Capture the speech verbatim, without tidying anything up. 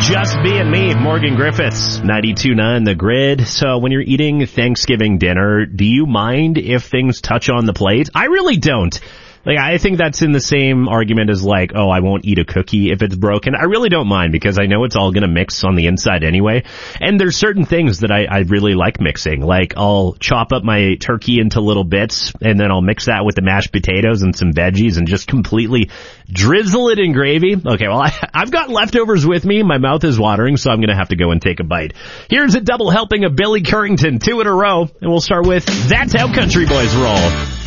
Just Being Me, Morgan Griffiths, ninety-two point nine The Grid. So when you're eating Thanksgiving dinner, do you mind if things touch on the plate? I really don't. Like, I think that's in the same argument as like, oh, I won't eat a cookie if it's broken. I really don't mind because I know it's all going to mix on the inside anyway. And there's certain things that I, I really like mixing. Like, I'll chop up my turkey into little bits and then I'll mix that with the mashed potatoes and some veggies and just completely drizzle it in gravy. Okay, well, I, I've got leftovers with me. My mouth is watering, so I'm going to have to go and take a bite. Here's a double helping of Billy Currington, two in a row. And we'll start with That's How Country Boys Roll.